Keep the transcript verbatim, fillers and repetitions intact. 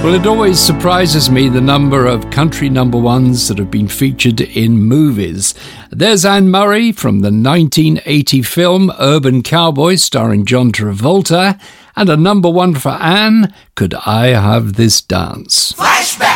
Well, it always surprises me the number of country number ones that have been featured in movies. There's Anne Murray from the nineteen eighty film Urban Cowboy starring John Travolta, and a number one for Anne, Could I Have This Dance? Flashback!